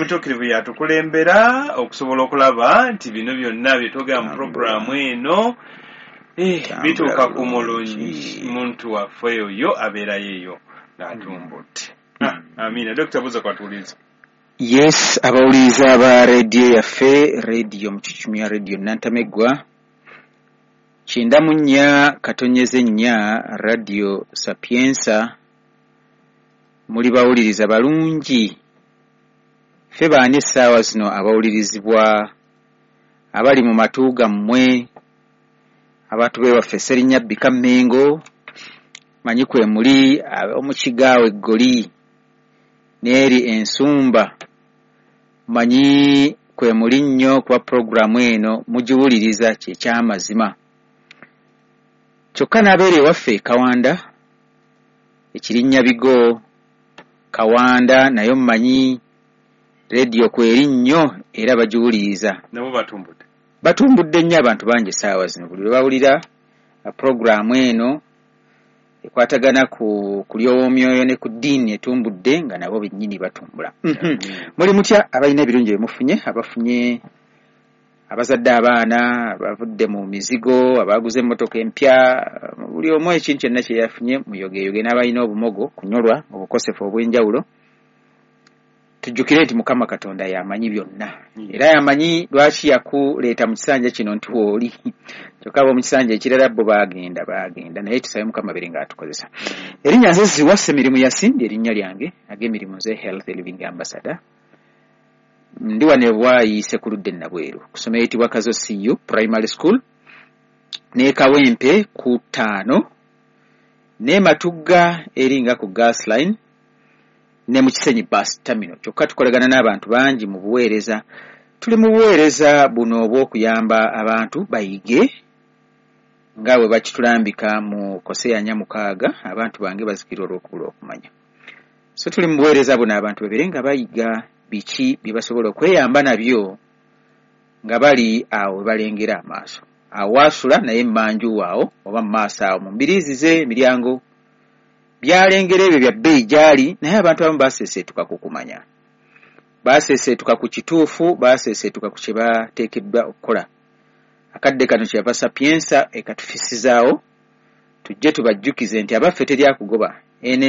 omutuukirivu yatukulembera okusobola okulaba nti bino byonna bye twogera mu puroguramu eno bituuka ku mulungi muntu waffe oyo abeerayo eyo ng'atumbudde. Amina. Dr. Buza kwatuuliza. Yes, abawuliza aba radio yaffe, radio mukichumi ya radio Nantamegwa, kindamu nnya katonyeze nnya radio Sapienza, muli bawuliriza balungi. Ffe baani essaawa zino abawulirizibwa abali mu matuuga mmwe, abantu bewaffe Serinnya Bika Mengo, manyi kwe muli omukigaawe Goli n'eri Ensumba, manyi kwe muli nnyo kuba puroguramu eno mugiwuliriza kyekyamazima. Kyokka n'abeere waffe Kawanda, Ekirinnya Bigo, Kawanda nayo mmanyi radio kweri nnyo era bagiwuliriza. Nabo batumbudde nnyo abantu bangi essaawa zino. Buli lwe bawulira puroguramu eno ekwatagana ku ly'omwoyo ne ku ddiini etumbudde nga nabo bennyini batumbula. Muli mutya abalina ebirungi bye mufunye, abafunye abazadde abaana, abavudde mu mizigo, abaguze emmotoka empya, buli omu ekintu kyonna kye yafunye muyogeyoge, n'abalina obumogo kunyolwa obukosefu obw'enjawulo. Tujjukire nti Mukama Katonda yamanyi byonna. Era yamanyi lwaki yakuleeta mu kisanja kino nti wooli. Kyokka abo mu kisanja ekirala bo baagenda naye tusabe Mukama bere ng'atukozesa. Erinnya nze Ziwase Mirimu Yasindi, erinnya lyange ag'emirimu nze Health Living Ambassador. Ndi wano Bwayiise ku ludde Nabweru ku ssomero eyitibwa Kazo CU Primary School, ne Kawempe ku 5, ne Matugga eringa ku gas line, ne mu Kisenyi bus terminal. Kyokka tukolagana n'abantu bangi mu buweereza. Tuli mu buweereza buno obw'okuyamba abantu bayige nga bwe bakitulambika mu Koseya Nyamukaaga, abantu bange bazikira olw'okubula okumanya. So tuli mu buweereza buno abantu babere nga bayiga biki bye basobola okweyamba nabyo nga bali awo balengera amaaso. Awaasula naye mmanju waawo oba mu maaso awo mu mbiriizi emiryango byalengera ebyo bya bbeeyi gyali, naye abantu abamu baaseeseetuka ku kumanya. Baaseeseetuka ku kituufu, baaseeseetuka ku kye bateekeddwa okukola. Akadde kano kyava Sapienza ekatufisizaawo tujje tubajjukize nti abaffe teryakugoba. Eno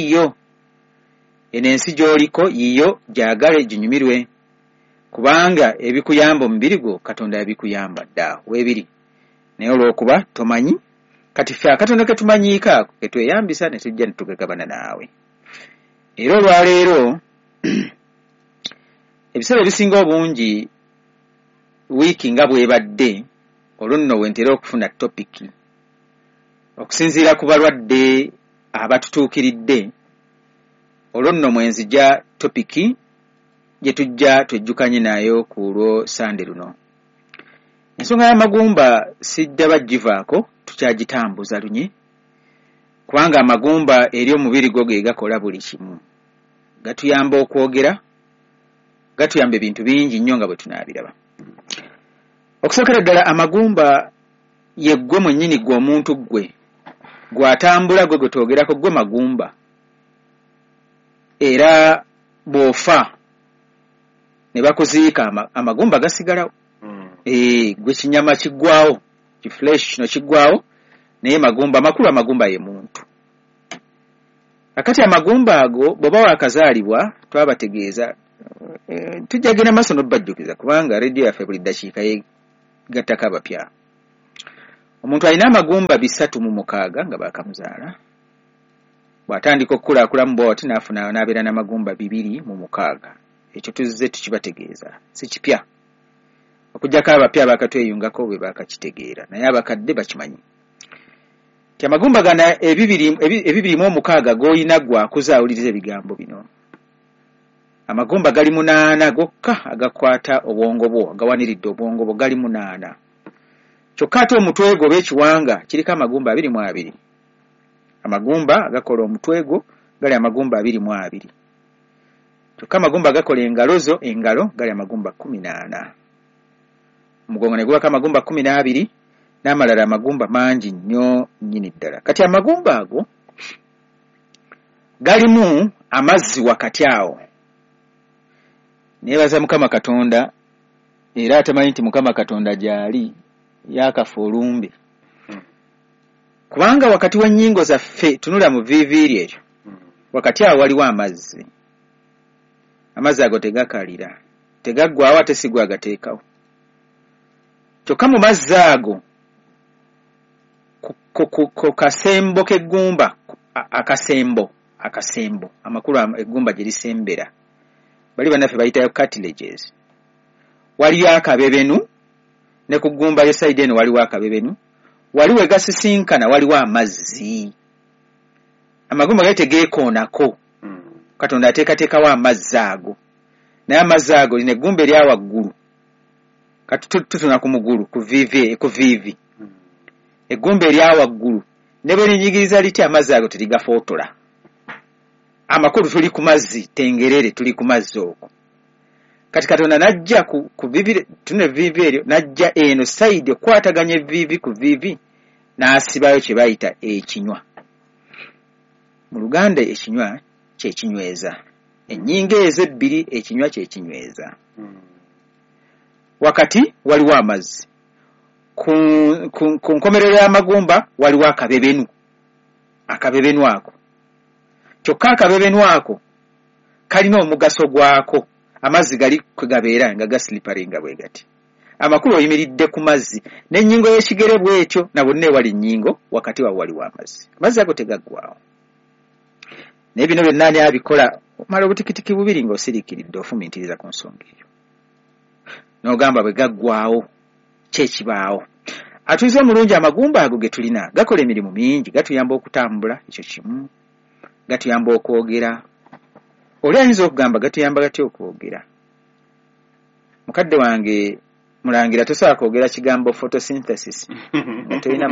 ensi gy'oliko yiyo gyagale ginyumirwe, kubanga ebikuyamba omubiri gwo Katonda yabikuyamba dda weebiri. Naye olw'okuba tomanyi, kati ffe Katonda ke tumanyiika ke tweyambisa ne tujja ne tugagabana naawe. Era olwaleero ebiseera ebisinga obungi wiiki nga bwebadde, olwo nno wentera okufuna topiki okusinziira ku balwadde abatutuukiridde. Olwo nno mwenzija topiki gye tujja twejjukanye nayo ku lwo Sande luno. Ensonga y'amagumba sijja bagivaako, tukyagitambuza lunye, kubanga amagumba eri omubiri gwo ge gakola buli kimu. Gatuyamba okwogera, gatuyamba ebintu bingi nnyo nga bwe tunaabiraba. Okusookera ddala amagumba ye ggwe mwennyini gwe omuntu gwe gw'atambula gwe twoogerako gwe magumba. Era bw'ofa ne bakuziika amagumba gasigalawo. Gwe kinyama kiggwawo, kiflesh kino kiggwawo, naye amakulu amagumba ye muntu. Akati amagumba ago bw'oba waakazaalibwa twabategeeza, tujja genda maaso n'obajjukiza kubanga radio yaffe buli ddakiika yegattako abapya. Omuntu alina amagumba 306 nga baakamuzaala. Bw'atandika okukulaakulanu bw'ati n'afuna n'abeera n'amagumba 206. Ekyo tuzze tukibategeeza, si kipya. Okujjako abapya baakatweyungako bwe baakakitegeera, naye abakadde bakimanyi. Ti amagumba gana ebibiri mu 6 g'olina gwakuzaawuliriza ebigambo bino. Amagumba gali 8 gokka agakwata obwongo bwo, agawaniridde obwongo bwo gali 8. Kyokka ate omutwe gwo b'ekiwanga kiriko amagumba 22. Amagumba agakola omutwe gwo gali amagumba 22. Kyokka amagumba agakola engalo gali amagumba 18. Omugongo ne gwaka amagumba 12 n'amalala amagumba mangi nnyo nnyini ddala. Kati amagumba ago galimu amazzi wakati awo. nebaza Mukama Katonda era atamanyi nti Mukama Katonda gyali yakafa olumbe. Kubanga wakati wa nnyingo zaffe tunula mu viiviiri eryo wakati awo waliwo amazzi ago tegakalira tegaggwawo ate si gwe agateekawo kyokka mu mazzi ago ku kasembo k'eggumba akasembo amakulu eggumba gye lisembera bali bannaffe bayitayo cartilages waliyo akabebenu ne ku ggumba ye side eno waliwo akabebenu waliwo egasisinkana waliwo amazzi amagumba gali tegeekoonako Katonda ateekateekawo amazzi ago naye amazzi ago lino eggumba erya waggulu kati tutuna ku mugulu ku viivi eggumba erya waggulu ne bwe linyigiriza litya amazzi ago terigafootola amakulu tuli ku mazzi tengerere tuli ku mazzi okwo kati Katonda najja ku viivi tune viivi eryo najja eno side okwataganya viivi ku viivi n'asibayo kye bayita ekinywa mu Luganda ekinywa kye kinyweza ennyingo ezo ebbiri ekinywa kye kinyweza wakati waliwo amazzi ku nkomerero y'amagumba waliwo akabebenu ako kyokka akabebenu ako kalina omugaso gwako amazzi gali kwe gabeera nga gasiliparinga bwe gati amakulu oyimiridde ku mazzi n'ennyingo y'ekigere bw'ekyo na bonna ewali nnyingo wakati wawe waliwo amazzi ago tegaggwawo naye bino byonna ani abikola omala obutikitiki bubiri ng'osiriikiridde ofumintiriza ku nsonga eyo n'ogamba bwe gaggwawo kyekibaawo atuuze omulungi amagumba ago ge tulina gakola emirimu mingi gatuyamba okutambula ekyo kimu gatuyamba okwogera oli ayinza okugamba gatuyamba gatya okwogera mukadde wange mulangira tosobola kwogera kigambo photosynthesis nga tolina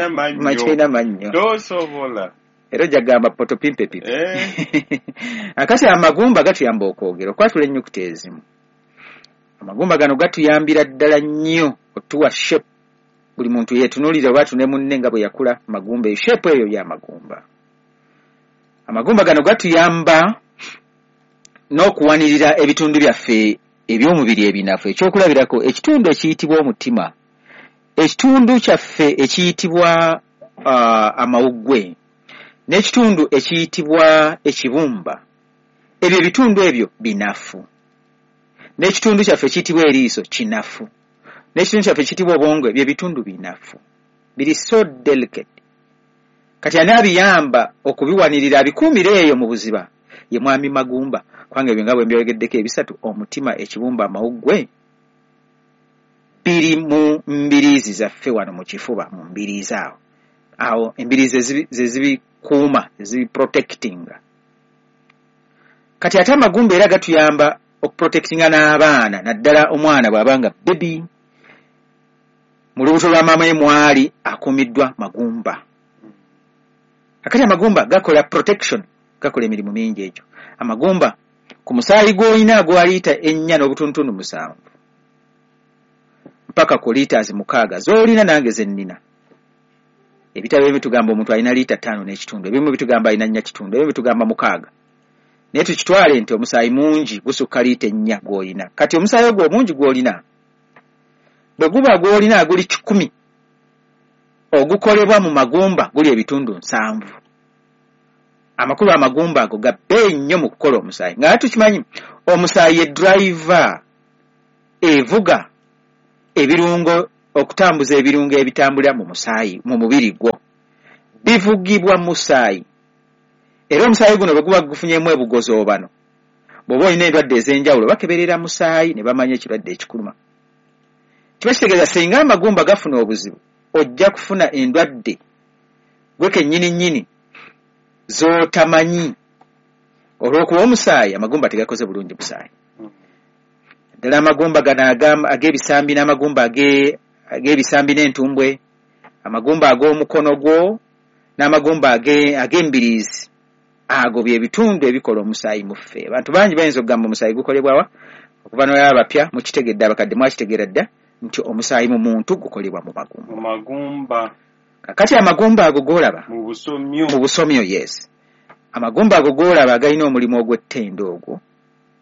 mannyo tosobola era ojagamba potopimpepipe akati amagumba gatuyamba okwogera okwatula ennyukuta ezimu amagumba gano gatuyambira ddala nnyo otuwa shape buli muntu yeetunuulira oba tune munne nga bwe yakula magumba eyo shape eyo y'amagumba amagumba gano gatuyamba n'okuwanirira ebitundu byaffe eby'omubiri ebinafu ekyokulabirako ekitundu ekiyitibwa omutima ekitundu kyaffe ekiyitibwa amawuggwe n'ekitundu ekiyitibwa ekibumba ebyo ebitundu ebyo binafu n'ekitundu kyaffe ekiyitibwa eriiso kinafu n'ekitundu kyaffe ekiyitibwa obwongo ebyo ebitundu binafu biri so delicate kati ani abiyamba okubiwanirira abikuumira eyo mu buziba ye mwami magumba kubanga ebyo nga bwe mbyogeddeko ebisatu omutima ekibumba amawuggwe biri mu mbiriizi zaffe wano mu kifuba mu mbiriizi awo embiriizi ze zibikuuma zibiprotectinga kati ate amagumba era gatuyamba okuprotectinga n'abaana naddala omwana bw'abanga bebi mu lubuto lwa maama ye mwali akuumiddwa magumba akati amagumba gakola protection gakola emirimu mingi egyo amagumba ku musaayi gw'olina gwa liita 4.7 mpaka ku liiters 6 z'olina nange ze nnina ebitabo ebimu bitugamba omuntu alina liita 5.5 ebimu bitugamba alina 4.5 ebimu bitugamba 6 naye tukitwale nti omusaayi mungi gusukka liita 4 gw'olina kati omusaayi ogwo omungi gw'olina bwe guba gw'olina guli 10 ogukolebwa mu magumba guli ebitundu 7 amakulu amagumba ago gabbe nnyo mu kukola omusaayi nga tukimanyi omusaayi driver evuga ebirungo okutambuza ebirungo ebitambulira mu musaayi mu mubiri gwo bivugibwa musaayi era omusaayi guno bwe guba gufunyemu ebugozo bano bw'oba olina endwadde ez'enjawulo bakeberera musaayi ne bamanya ekirwadde ekikuluma kiba kitegeeza singa amagumba gafuna obuzibu ojja kufuna endwadde gwe kennyini z'otamanyi olw'okuba omusaayi amagumba tegakoze bulungi musaayi ddala amagumba gano ag'ebisambi n'amagumba ag'ebisambi n'entumbwe amagumba ag'omukono gwo n'amagumba ag'embiriizi ago bye bitundu ebikola omusaayi mu ffe abantu bangi bayinza okugamba omusaayi gukolebwawa okuva n'oyaba abapya mukitegedde abakadde mwakitegeera dda nti omusaayi mu muntu gukolebwa mu magumba kakati amagumba ago g'olaba mu busomyo yes amagumba ago g'olaba agalina omulimu ogw'ettendo ogwo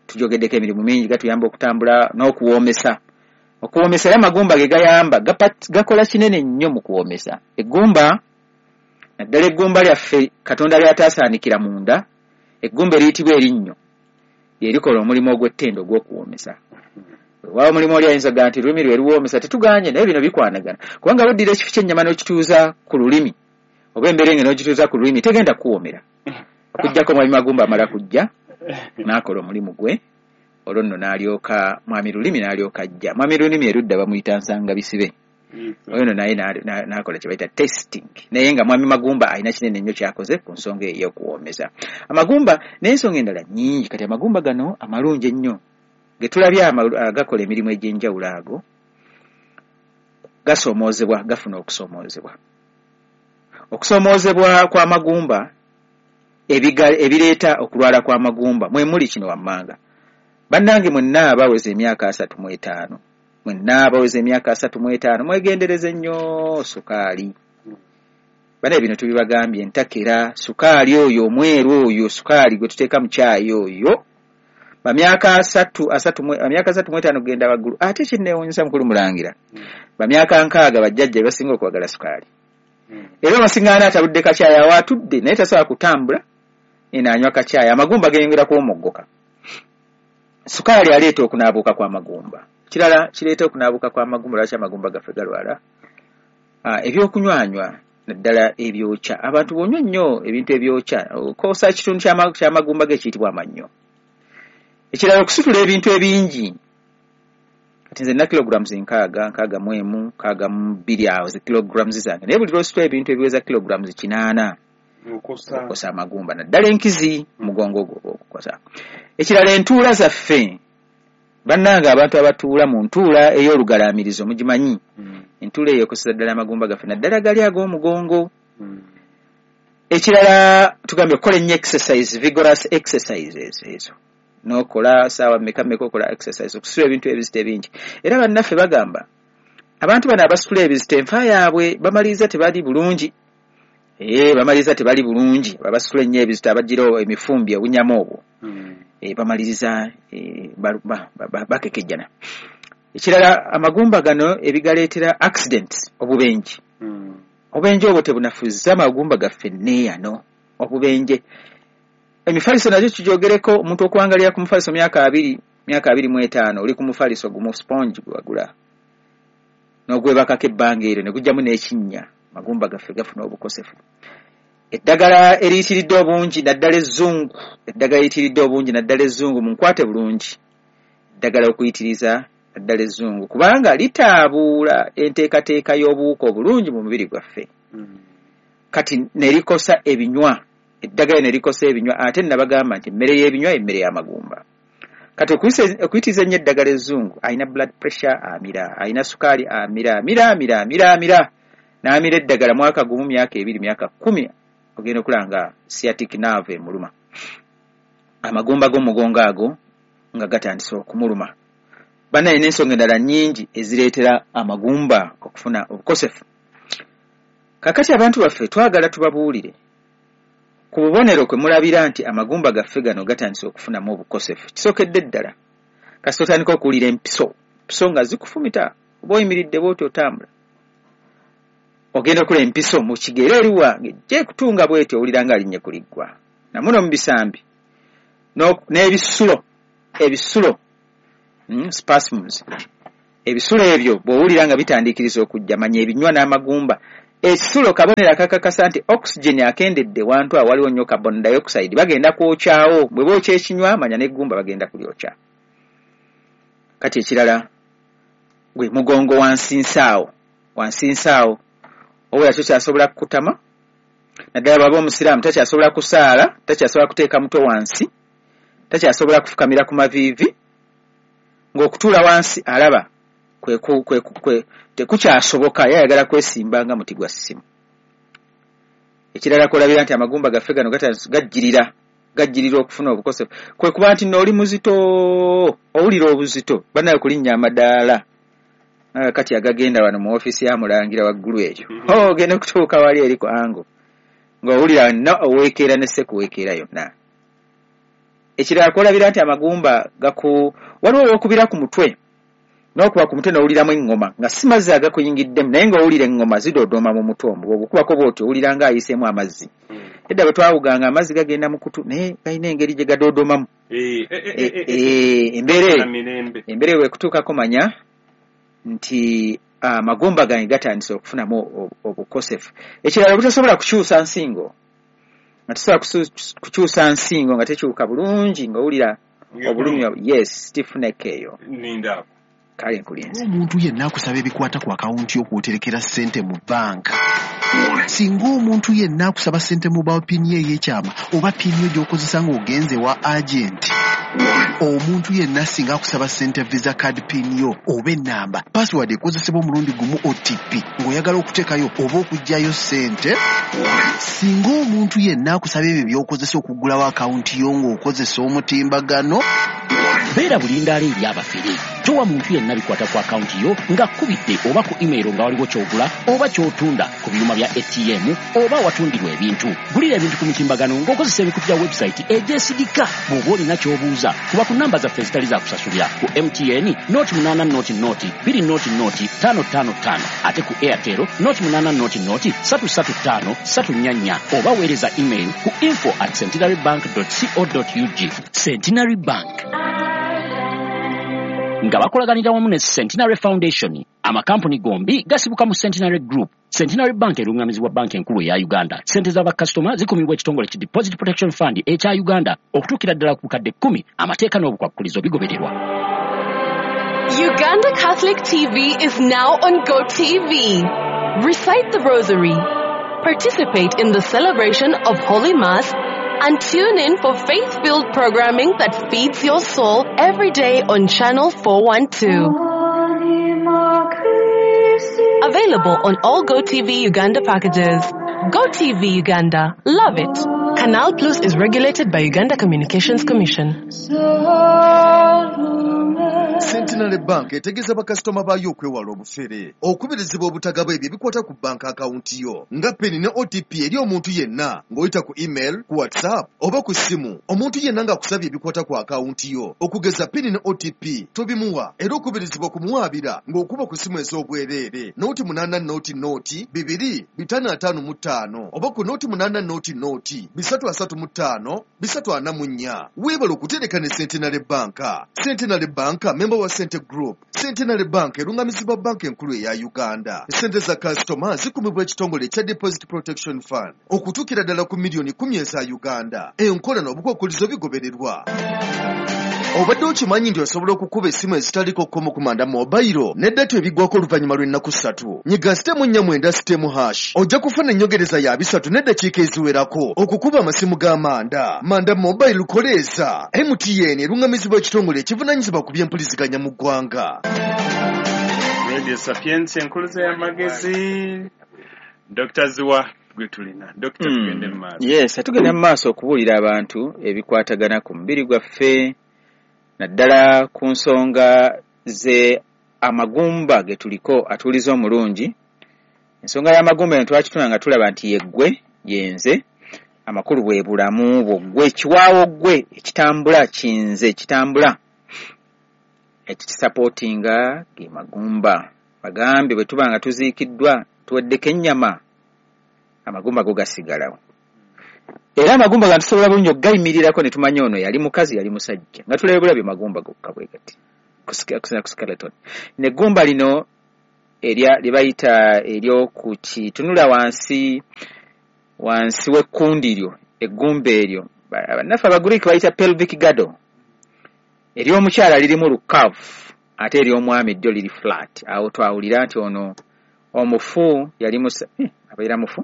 tujogeddeko emirimu mingi gatuyamba okutambula n'okuwoomesa. Okuwoomesa amagumba ge gayamba gakola kinene nnyo mu kuwoomesa. Eggumba naddala eggumba lyaffe Katonda ly'ataasaanikira munda, eggumba eriyitibwa erinnyo yerikola omulimu ogw'ettendo ogw'okuwoomesa. Waawo omulimu oli ayinza ga nti lulimi lwe luwoomesa tetuganye naye bino bikwanagana, kubanga buddira ekifi ky'ennyama n'okituuza ku lulimi oba emberenge n'okituuza ku lulimi tegenda kuwoomera. Okujjako mwami magumba amala kujja n'akola omulimu gwe, olwo nno n'alyoka mwami lulimi n'alyoka ajja. Mwami lulimi erudda bamuyita nsanga bisibe, oyo nno naye n'akola kye bayita testing, naye nga mwami magumba alina kinene nnyo kyakoze ku nsonga ey'okuwoomeza amagumba. N'ensonga endala nnyingi, kati amagumba gano amalungi ennyo ge tulabye agakola emirimu egy'enjawulo ago gasoomoozebwa, gafuna okusoomoozebwa. Okusoomoozebwa kw'amagumba ebireeta okulwala kw'amagumba mwe muli kino wammanga. Bannange mwenna abaweza emyaka 35, mwenna abaweza emyaka 35 mwegendereze nnyo sukaali. Bane bino tubibagambye ntakera sukaali oyo omweru oyo sukaali gwe tuteeka mu caayi oyo bamyaka 35 kugenda waggulu. Ate kinneewuunyisa mukulu mulangira, bamyaka 60 bajjajja basinga okwagala sukaali. Era amasingaana atabudde kacaayi awaatudde naye tasobola kutambula anywa kacaayi, amagumba geyongera kuwomoggoka. Sukaali aleeta okunaabuuka kw'amagumba. Kirala kireeta okunaabuuka kw'amagumba, lwaki amagumba gaffe galwala? Ebyokunywanywa naddala ebyokya. Abantu bonywa nnyo ebintu ebyokya, okoosa ekitundu ky'amagumba gekiyitibwa amannyo. Ekirala okusitula ebintu ebingi. Kati nze nina kilograms 62 awo ze kilograms zange, naye buli lwositula ebintu ebiweza kilograms 8 okukosa amagumba, naddala enkizi mugongo gwo okukosa. Ekirala entuula zaffe, bannange abantu abatuula mu ntuula ey'olugalaamirizo mugimanyi. Entuula eyo ekosesa ddala amagumba gaffe naddala gali ag'omugongo. Ekirala tugambye okukola ennyo exercise, vigorous exercises ezo. N'okola saawa mmeka okola exercise, okusitula ebintu ebizito ebingi. Era bannaffe bagamba abantu bano abasitula ebizito enfa yaabwe bamaliriza tebali bulungi. Bamaliriza tebali bulungi, babasitula ennyo ebizito abagirawo emifumbi obunyama obwo. Bamaliriza bakekejjana. Ekirala amagumba gano ebigaleetera accidents, obubenje. Obubenje obwo tebunafuzza amagumba gaffe neeyano. Obubenje emifaliso nazo kijogereko, omuntu okwangalira ku mufaliso myaka 25 oli ku mufaliso gumu sponge gwagula n'ogwebakako ebbanga eryo ne gujjamu n'ekinnya, magumba gaffe gafuna obukosefu. Eddagala eriyitiridde obungi naddala ezzungu, munkwate bulungi eddagala okuyitiriza naddala ezzungu, kubanga litaabuula enteekateeka y'obuwuka obulungi mu mubiri gwaffe. Kati ne likosa ebinywa, eddagala ne likosa ebinywa, ate nabagamba nti emmere y'ebinywa emmere y'amagumba. Kati okuyitiriza ennyo eddagala ezzungu, alina blood pressure amira, alina sukaali amira, n'amira eddagala mwaka gumu, myaka 2, myaka 10, ogenda okulanga sciatic nerve emuluma. Amagumba g'omugongo ago nga gatandise okumuluma. Banaye n'ensonga endala nnyingi ezireetera amagumba okufuna obukosefu. Kakati abantu baffe twagala tubabuulire ku bubonero kwe mulabira nti amagumba gaffe gano gatandise okufunamu obukosefu. Kisookedde ddala kasita otandika okuwulira empiso nga zikufumita, oba oyimiridde bw'oti otambula, ogenda okula empiso mu kigere eri wange gye kutunga bw'eti owulira nga alinnye kuliggwa, namuno mu bisambi n'ebisulo spasms. Ebisulo ebyo bw'owulira nga bitandikiriza okujja, manya ebinywa n'amagumba. Ekisulo kabonera kakakasa nti oxygen akendedde wantu awaliwo nnyo carbon dioxide, bagenda kwokyawo. Bwe bookya ekinywa manya n'eggumba bagenda kulyokya. Kati ekirala gwe mugongo wansi nsaawo, oba takyasobola kukutama, naddala bw'aba omusiraamu takyasobola kusaala, takyasobola kuteeka mutwe wansi, takyasobola kufukamira ku maviivi, ng'okutuula wansi alaba tekukyasoboka, yayagala kwesimbanga muti gwa ssimu. Ekirala kolabira nti amagumba gaffe gano gajjirira okufuna obukosefu, kwe kuba nti n'oli muzito, owulira obuzito, banaye kulinnya amadaala. Kati agagenda wano mu ofisi ya mulangira waggulu eyo, ogenda okutuuka wali eri ku ango ng'owulira oweekeera ne se kuweekeera yonna. ekirala kolabira nti amagumba waliwo okubira ku mutwe n'okuba ku mutwe n'owuliramu eŋŋoma nga si mazzi agakuyingiddemu naye ng'owulira eŋŋoma zidodooma mu mutwe omwo bw'obukubako bw'otyo owulira ng'ayiseemu amazzi edda bwe twawuganga amazzi gagenda mu kutu naye galina engeri gye gadoodomamu embeera eyo ekutuukako manya nti amagumba gange gatandise okufunamu obukosefu. Ekirala butasobola kukyusa nsingo nga tosobola kukyusa nsingo nga tekyuka bulungi ng'owulira obulumi yes stiff neck eyo kale nkulinze. Omuntu yenna akusaba ebikwata ku akawunti yo kw'oterekera ssente mu banka. Singa omuntu yenna akusaba ssente mu pini ye ey'ekyama oba pini yo gy'okozesa ng'ogenze wa agenti. Omuntu yenna singa akusaba ssente visa card pini yo oba ennamba password ekozesebwa omulundi gumu OTP ng'oyagala okuteekayo oba okuggyayo ssente. Singa omuntu yenna akusaba ebyo by'okozesa okuggulawo akawunti yo ng'okozesa omutimbagano. Beera bulindaala eri abafere. Towa muntu yenna bikwata ku akawunti yo nga kkubidde oba ku email nga waliwo ky'ogula oba ky'otunda ku byuma bya ATM oba watundirwa ebintu. Gulira ebintu ku mutimbagano ng'okozesa ebikutu bya website egyesigika. Bw'oba olina ky'obuuza kuba ku namba zaffe ezitali za kusasulira ku MTN noti 8 noti 2 noti 555 ate ku Airtel noti 8 noti 335 344 oba weereza email ku info@centenarybank.co.ug. Centenary Bank nga bakolaganira wamu ne Centenary Foundation, amakampuni gombi gasibuka mu Centenary Group. Centenary Bank erungamizibwa banki enkulu eya Uganda. Sente z'abakasitoma zikumibwa ekitongole ki Deposit Protection Fund ekya Uganda okutuukira ddala ku bukadde 10. Amateeka n'obukwakkulizo bigobererwa. Uganda Catholic TV is now on GoTV. Recite the Rosary, participate in the celebration of Holy Mass, and tune in for faith-filled programming that feeds your soul every day on Channel 412. Available on all GoTV Uganda packages. GoTV Uganda. Love it. Canal Plus is regulated by Uganda Communications Commission. Centenary Bank etegeza bakasitoma bayo okwewala obufere okubirizibwa obutagaba ebyo bikwata ku banka akawunti yo nga peni ne OTP eri omuntu yenna ng'oyita ku email, ku WhatsApp oba ku simu. Omuntu yenna ng'akusabye ebikwata ku akawunti yo okugeza peni ne OTP tobimuwa era okubirizibwa kumuwaabira ng'okuba ku simu ez'obwereere noti 8 noti 2 555 oba ku noti 8 noti 335 344. Weebala okutereka ne Centenary Bank. Centenary Bank member wa Cente Group. Centenary Bank erungamizibwa banki enkulu eya Uganda. Sente za customer zikumibwa ekitongole kya Deposit Protection Fund okutuukira ddala ku milioni 10 eza Uganda. Enkola n'obukwakkulizo bigobererwa. Obadde okimanyi nti osobola okukuba essimu ezitaliko kkomo ku manda mobile n'eddata ebiggwako oluvannyuma lw'ennaku 3. Nyiga *4 ojja kufuna ennyongereza ya 3 n'eddakiika eziwerako okukuba amasimu g'amanda. Manda mobile koleeza. MTN erungamizibwa ekitongole ekivunaanyizibwa ku by'empuliziganya mu ggwanga. Radio Sapienza enkuluze y'amagezi. Dr. Ziwa gwetulina. Dr. tugende mu maaso. Yes, tugende mu maaso okubuulira abantu ebikwatagana ku mubiri gwaffe naddala ku nsonga ze amagumba getuliko atuliza omulungi. Ensonga y'amagumba eno twakituna nga tulaba nti yeggwe yenze amakulu bwe bulamu bw'oggwe ekiwaawo ggwe ekitambula kinze ekitambula ekisapootinga ge magumba. Bagambye bwe tuba nga tuziikiddwa tuweddeko ennyama amagumba go gasigalawo. Era amagumba ga tusobola bulungi okugayimirirako ne tumanya ono yali mukazi yali musajja nga tulabula bye magumba gokka bwe gati ku skeleton. Negumba lino lye bayita eryoku kitunula wansi w'ekkundi lyo eggumba eryo bannaffe Abagriiki bayita pelvic girdle. Ery'omukyala lirimu lukavu ate ery'omwami ddyo liri flat. Awo twawulira nti ono omufu yali abeera mufu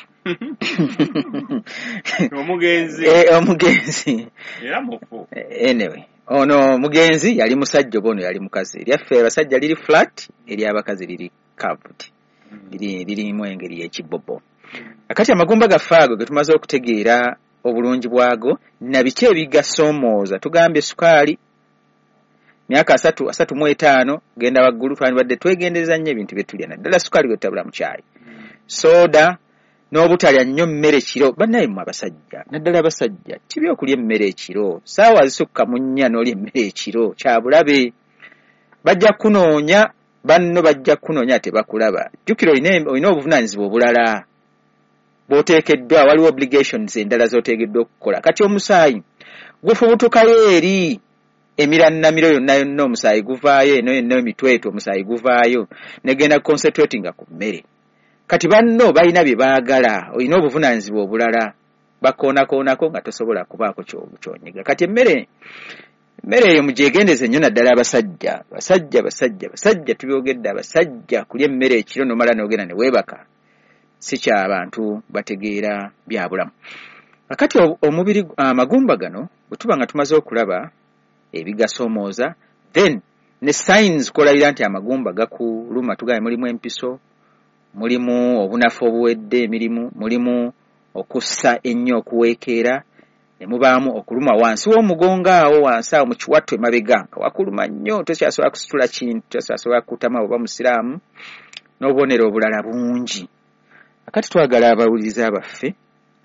omugenzi era mufu. Anyway, ono mugenzi yali musajja bono yali mukazi. Eryaffe abasajja liri flat, ery'abakazi liri curved. Lirimu engeri y'ekibbobo. Akati amagumba gaffe ago ge tumaze okutegeera obulungi bwago na biki ebigasoomooza. Tugambye sukaali myaka 35 genda waggulu twandibadde twegendereza nnyo ebintu bye tulya naddala sukaali gwe tutabula mu caayi. Soda n'obutalya nnyo mmere kiro. Bannaye mu abasajja, naddala abasajja, kibi okulya emmere ekiro. Saawa zisukka mu 4 n'olya emmere ekiro, kya bulabe. Bajja kunoonya, banno bajja kunoonya tebakulaba. Jjukira olina obuvunaanyizibwa obulala bw'oteekeddwa, waliwo obligations endala z'oteekeddwa okukola. Kati omusaayi gufubutukayo eri emirannamiro yonna yonna, omusaayi guvaayo, eno yonna emitweto omusaayi guvaayo, negenda concentrating ku mmere. Kati banno balina bye baagala, olina obuvunaanyizibwa obulala, bakoonakoonako nga tosobola kubaako kyonyiga. Kati emmere eyo mugyegendeze nnyo naddala abasajja. Basajja tubyogedde, abasajja kulya emmere ekiro nomala n'ogenda ne weebaka si ky'abantu bategeera bya bulamu. Kakati omubiri amagumba gano bwe tuba nga tumaze okulaba ebigasoomooza, then ne signs kolayira nti amagumba gakuluma, tugaye mulimu empiso, mulimu obunafu obuwedde emirimu, mulimu okussa ennyo okuweekeera, ne mubaamu okuluma wansi w'omugongo awo, wansi awo mu kiwattu emabega nga wakuluma nnyo, tokyasobola kusitula kintu, tosobola kutama oba musiraamu, n'obubonero obulala bungi. Akati twagala abawuliza baffe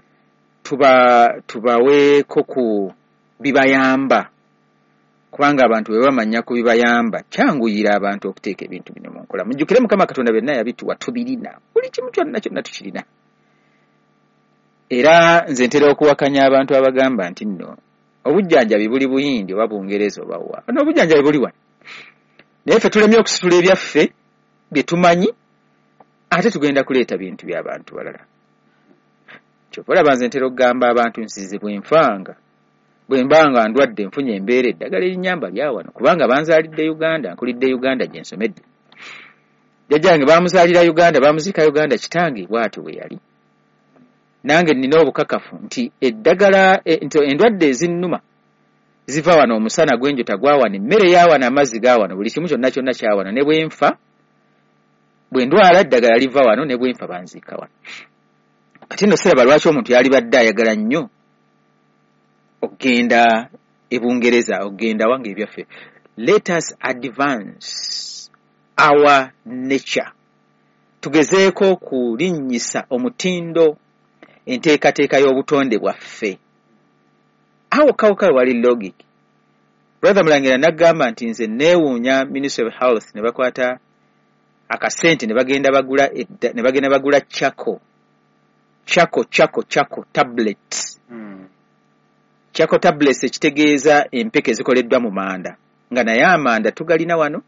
tubaweeko ku bibayamba, kubanga abantu bwe bamanya ku bibayamba kyanguyira abantu okuteeka ebintu bino mu nkola. Mujjukire Mukama Katonda byonna yabituwa tubirina, buli kimu kyonna tukirina. Era nze ntera okuwakanya abantu abagamba nti nno obujjanjabi buli Buyindi oba Bungereza oba wa, n'obujjanjabi buli wano. Naye ffe tulemye okusitula ebyaffe bye tumanyi, ate tugenda kuleeta bintu by'abantu balala. Kyova olaba nze ntera okugamba abantu nsize bwe mbanga ndwadde nfunye embeera eddagala erinyamba lya wano, kubanga banzaalidde Uganda, nkulidde Uganda gye nsomedde. Jjajjange bamuzaalira Uganda, bamuziika Uganda, kitange bw'atyo bwe yali. Nange nina obukakafu nti eddagala endwadde ezinnuma ziva wano, omusana gw'enjota gwa wano, emmere ya wano, amazzi ga wano, buli kimu kyonna kya wano. Ne bwe nfa, bwe ndwala eddagala liva wano, ne bwe nfa banziika wano. Kati nno siraba lwaki omuntu yali badde ayagala nnyo okugenda e Bungereza, okugenda wange ebyaffe. Let us advance our nature. Tugezeeko okulinnyisa omutindo, enteekateeka y'obutonde bwaffe. Awo kawukawe wali logic. Brother Mulangira n'agamba nti nze neewuunya Ministry of Health ne bakwata akasente ne bagenda bagula Chako tablets. Chako tablets ekitegeeza empeke zikoleddwa mu manda, nga naye amanda tugalina wano,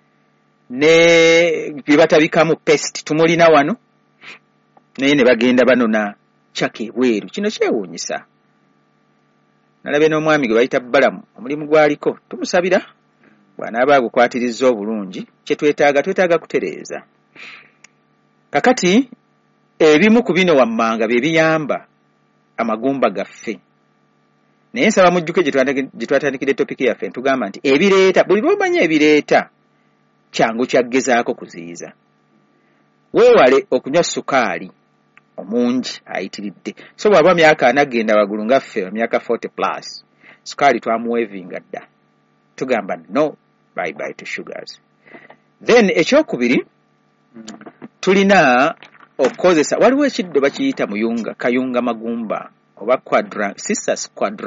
ne bye batabikamu paste tumulina wano, naye ne bagenda banona Chako ebweru. Kino kyewuunyisa. Nalabye n'omwami gwe bayita Balamu, omulimu gwaliko tumusabira bw'anaaba agukwatirizza obulungi. Kye twetaaga kutereeza. Kakati ebimu ku bino wammanga bye biyamba amagumba gaffe. Naye nsaba mujjuke gye twatandikidde topiki yaffe, ntugamba nti ebireeta, buli lw'omanya ebireeta kyangu kyaggezaako kuziyiza. Weewale okunywa sukaali omungi ayitiridde. So bw'aba myaka anagenda waggulu nga ffe myaka 40+, sukaali twamuweevinga dda. Tugamba no, bye to sugars. Then ekyokubiri, tulina okukozesa, waliwo ekiddo bakiyita kayunga magumba oba Cissus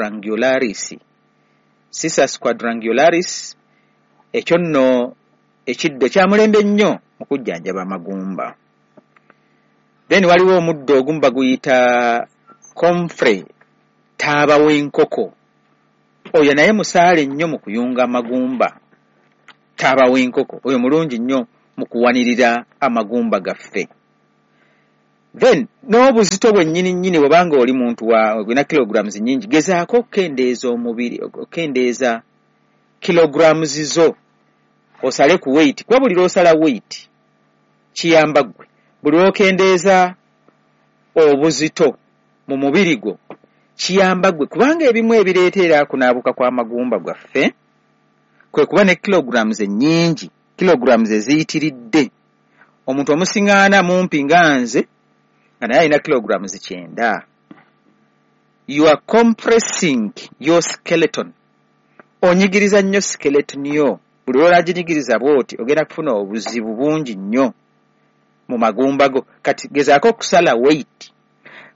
quadrangularis. Ekyo nno ekiddo kya mulembe nnyo mu kujjanjaba amagumba. Then waliwo omuddo ogumu baguyita comfrey, taaba w'enkoko. Oyo naye musaale nnyo mu kuyunga amagumba. Taaba w'enkoko oyo mulungi nnyo mu kuwanirira amagumba gaffe. Then n'obuzito bwennyini bw'obanga oli muntu gwina kilograms nnyingi, gezaako okukendeeza omubiri, okukendeeza kilograms zo, osale ku weight. Kuba buli lw'osala weight kiyamba ggwe. Buli lw'okendeeza obuzito mu mubiri gwo kiyamba ggwe, kubanga ebimu ebireetera kunaabuka kw'amagumba gwaffe kwe kuba ne kilograms ennyingi, kilograms eziyitiridde. Omuntu omusiŋŋaana mumpi nga nze nga naye alina kilograms 9. You are compressing your skeleton. Onyigiriza nnyo skeleton yo. Buli lw'olaginyigiriza bw'oti ogenda kufuna obuzibu bungi nnyo mu magumba go. Kati gezaako okusala weight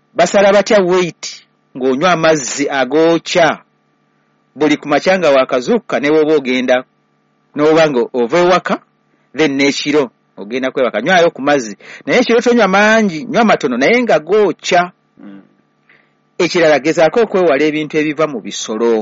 basala batya weight ng'onywa amazzi agookya buli ku makyanga wakazuuka ne woba ogenda n'oba nga ova ewaka then n'ekiro ogenda kwebaka nywayo ku mazzi naye ekiro tonywa mangi nywa matono naye nga gookya. Ekirala gezaako okwewala ebintu ebiva mu bisolo.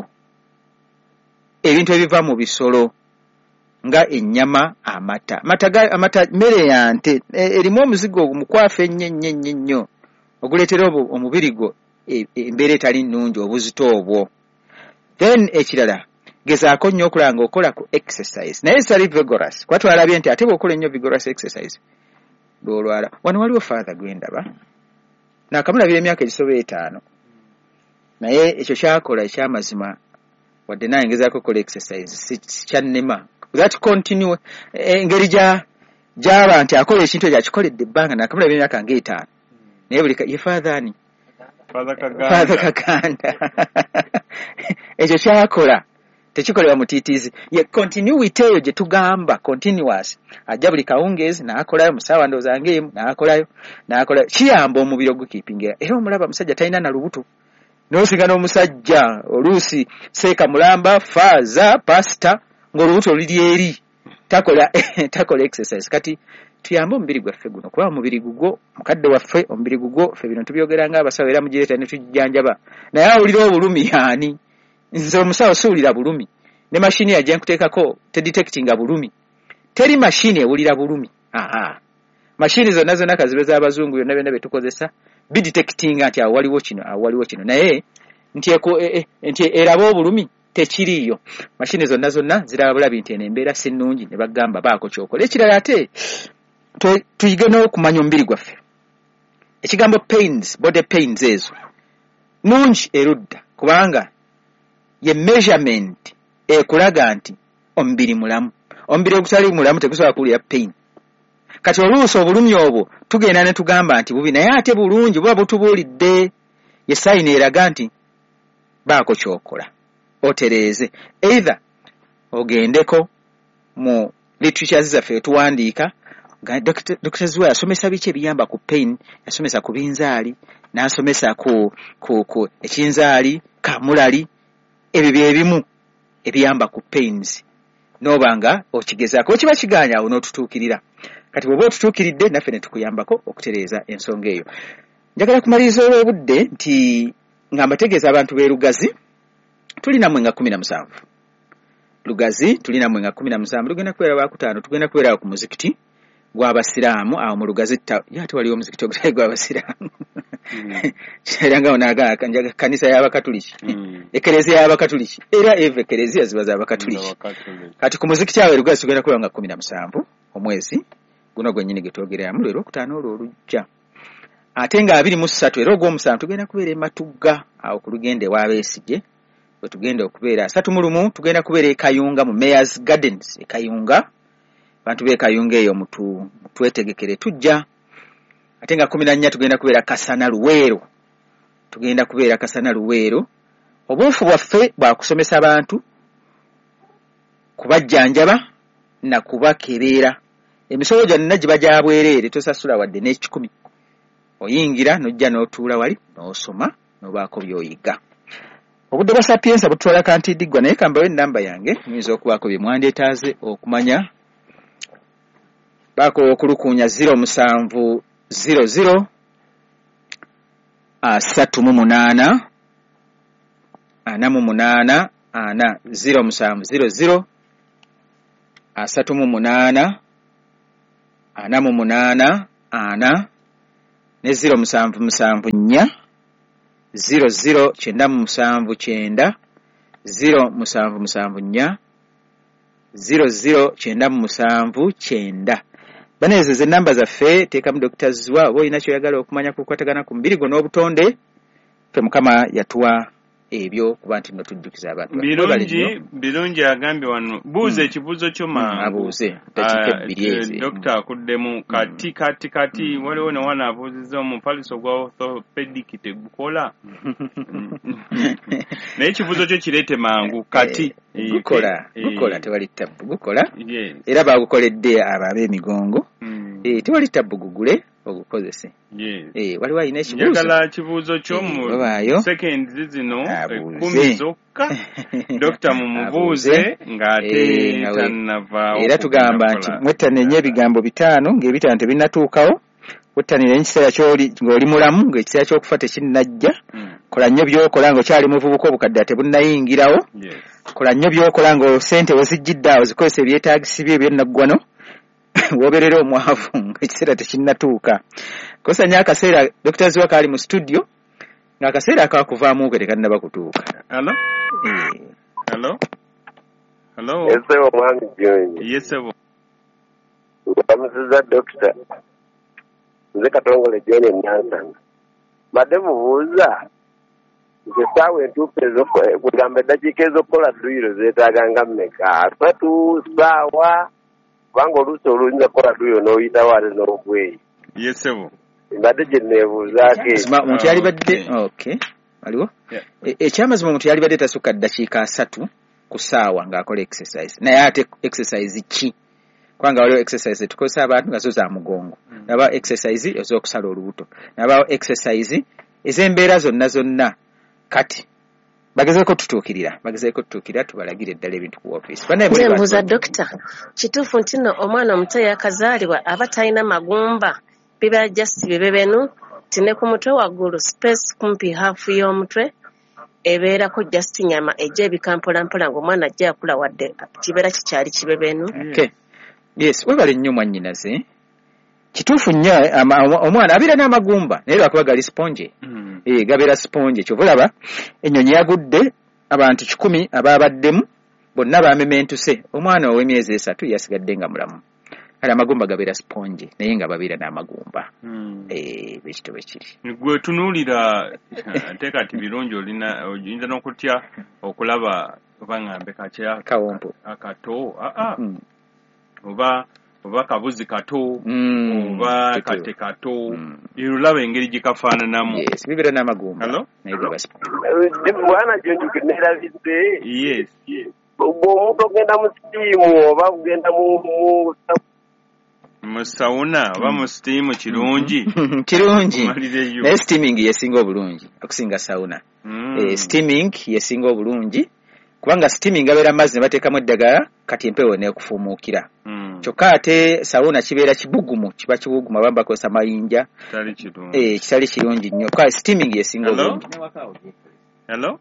Ebintu ebiva mu bisolo nga ennyama, amata mmere ya nte erimu omuzigo omukwafu ennyo oguleetera omubiri gwo embeera etali nnungi obuzito obwo. Then ekirala gezaako nnyo okulanga okola ku exercise naye sali vigorous kuba twalabye nti ate bw'okola ennyo vigorous exercise lwolwala. Wano waliwo father gwendaba naakamulabira emyaka egisoba 5 naye ekyo kyakola ekyamazima wadde naye ngezaako okola exercise sikyannema that continue engeri gyaba nti akola ekintu ekyo akikoledde ebbanga naakamulabira emyaka nga 5 naye buli ye father ani father Kaganda ekyo kyakola tekikolebwa mutiitiizi ye continuity eyo gye tugamba continuous ajja buli kawungeezi n'akolayo musaawa ndowooza ng'emu n'akolayo kiyamba omubiri ogukiipingira era omulaba musajja talina na lubuto n'osinga n'omusajja oluusi seeka mulamba faaza pasita ng'olubuto luli eri takola exercise. Kati tuyambe omubiri gwaffe guno kuba omubiri gugwo mukadde waffe omubiri gugwo ffe bino tubyogera ng'abasawo era mugireeta ne tujjanjaba naye awulira obulumi yaani nze omusawo siwulira bulumi ne mashini yajja nkuteekako tedetectinga bulumi teri mashini ewulira bulumi. Mashini zonna kazibe z'abazungu byonna bye tukozesa bidetectinga nti awo waliwo kino naye nti eraba obulumi tekiriiyo. Mashini zonna ziraba bulabi nti eno embeera si nnungi ne bagamba baako kyokola. Ekirala ate tuyige n'okumanya omubiri gwaffe ekigambo pains body pains ezo nungi erudda kubanga ye measurement ekulaga nti omubiri mulamu. Omubiri ogutali mulamu tegusobola kuwulira pain. Kati oluusi obulumi obwo tugenda ne tugamba nti bubi naye ate bulungi buba butubuulidde ye sayini eraga nti baako kyokola otereeze either ogendeko mu literatures zaffe tuwandiika Dr. Zwa yasomesa biki ebiyamba ku pain, yasomesa ku binzaali n'asomesa ku ekinzaali kamulali ebyo byebimu ebiyamba ku pains n'obanga okigezaako okiba kiganya awo n'otutuukirira. Kati bw'oba otutuukiridde naffe ne tukuyambako okutereeza ensonga eyo. Njagala kumaliriza olw'obudde nti nga mbategeeza abantu b'e Lugazi tulina mwenga 17 Lugazi tulina mwenga 17 lugenda kubeera Lwakutaano tugenda kubeera ku muzikiti gw'abasiraamu awo mu Lugazi ate waliwo omuzikiti ogutali gw'abasiraamu kiranga onaga kanisa y'Abakatuliki ekereziya y'Abakatuliki era eve ekereziya ziba z'Abakatuliki. Kati ku muzikiti awo Lugazi tugenda kubeera nga 17 omwezi guno gwennyini getwogereramu lwe Lwokutaano olwo olujja ate nga 23 era ogw'omusanvu tugenda kubeera e Matugga awo ku lugende w'Abeesigye bwe tugenda okubeera 31 tugenda kubeera e Kayunga mu Mayor's Gardens e Kayunga abantu b'e Kayunga eyo mutwetegekere tujja ate nga 14 tugenda kubeera Kasana Luweero obwofu bwaffe bwa kusomesa abantu kubajjanjaba na kubakebeera emisolo gyonna giba gya bwereere tosasula wadde n'ekikumi oyingira n'ojja n'otuula wali n'osoma n'obaako by'oyiga. Obudde bwa Sapienza butwala kantidiggwa naye kambawe ennamba yange muyinza okubaako bye mwandeetaaze okumanya baako okulukuunya 0700 38 48 0700 38 48 ne 0774 00 979 00 baneezeze ennamba zaffe teekamu Dr. Zwa oba olina kyoyagala okumanya ku kukwatagana ku mubiri gwo n'obutonde ffe Mukama yatuwa ebyo kuba nti tujjukiza abantu birungi agambye wano buuza ekibuuzo kyo abuuze Dr. akuddemu kati waliwo ne wana abuuzizza omupaliso gwa orthopedic tegukola naye ekibuuzo kyo kireete mangu kati gukola tewali tabbu gukola era bagukoledde ab'emigongo tewali tabbu gugule ogukozese. Yes. Waliwo alina ekibuuzo. Njagala kibuuzo ky'omu seconds zino 10 zokka. Dr. mumubuuze ng'ate tannavaawo. Era tugamba nti mwettanenye ebigambo 5 ng'ebitaano tebinnatuukawo. Wettanira ekiseera ky'oli ng'oli mulamu ng'ekiseera ky'okufa tekinnajja. Kola nnyo by'okola ng'okyali muvubuka obukadde tebunnayingirawo. Kola nnyo by'okola ng'osente wezijjidde awo zikozesa ebyetaagisi bye ebyennaggwano. Woberera omwavu ng'ekiseera tekinnatuuka. Kosanya akaseera Dr. Ziwaka ali mu studio ng'akaseera akakuvaamu ke tekannaba kutuuka. Hello. Yesebo mwami John. Yesebo. Bamusiza Dr. Nze Katongole John Nyansanga. Badde mubuuza ngesaawa entuufu kugamba eddakiika ez'okukola dduyiro zeetaaga nga mmeka? 3 saawa kubanga oluusi oluyinza kukola dduyiro n'oyitawo ate n'obweyi. Yesebo. Mbadde gye neebuuzaako. Omuntu yalibadde waliwo? Ekyamazima omuntu yalibadde tasukka ddakiika 3 ku ssaawa ng'akola exercise. Naye ate exercise ki? Kubanga waliwo exercise tukozesa abantu nga zo za mugongo. Naba exercise ez'okusala olubuto. Naba exercise ez'embeera zonna kati bagezeeko tutuukirira tubalagire eddala ebintu ku office. Mbuuza Dokita, kituufu nti nno omwana omuto yakazaalibwa aba talina magumba biba just bibebenu tine ku mutwe waggulu space kumpi hafu y'omutwe ebeerako just nyama ejjebika mpolampola ng'omwana ajja akula wadde kibeera kikyali kibebenu. Yes, webale nnyo mwannyinaze. Kituufu nnyo omwana abeera n'amagumba naye lwakuba gali sponge. Gabeera sponge. Kyovulaba ennyonyi yagudde abantu 10 abaabaddemu bonna baamementuse. Omwana ow'emyezi 3 yasigadde nga mulamu. Kale amagumba gabeera sponge naye nga babeera n'amagumba. Bekitobe kiri. Gwe tunuulira ate kati birungi oyinza n'okutya okulaba oba ngambe kakya kawompo akato oba kabuzi kato oba kate kato irulaba engeri gikafaananamu. Yes, bibeera n'amagumba. Hello? Bwana Jonjuke nerabidde. Yes. Bw'omuntu ogenda mu sitiimu oba kugenda mu sauna oba mu sitiimu kirungi. Kirungi. Naye steaming yesinga obulungi okusinga sauna. Steaming yesinga obulungi kubanga steaming abeera amazzi ne bateekamu eddagala kati empewo neekufuumuukira. Kyokka ate sauna kibeera kibugumu, kiba kibugumu abamu bakozesa mayinja. Kitali kirungi nnyo. Kwa steaming yesinga obulungi. Hello?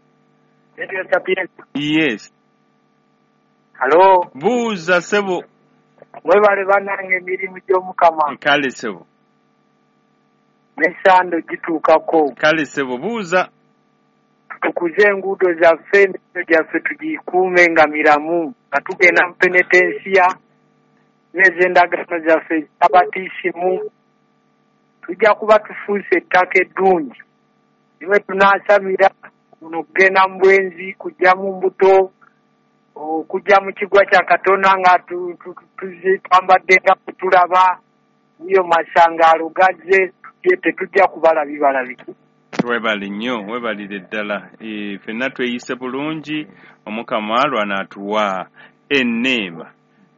Yes. Hello? Buuza sebo. Webale banange emirimu gy'omukama. Kale sebo. N'esando gituukako. Kale sebo buuza. Tukuze enguudo zaffe n'ebyo gyaffe tugikuume nga miramu nga tugenda mu penetensiya n'ez'endagaano zaffe abatiisimu tujja kuba tufuuse ettaka eddungi niwe tunaasabira kuno kugenda mu bwenzi kujja mu mbuto okujja mu kigwa kya Katonda nga twambadde nga kutulaba iyo masangaalo gazze tetujja kubala bibalabi. Webali nnyo webalire ddala ffenna tweyise bulungi omukama lwanaatuwa enneema.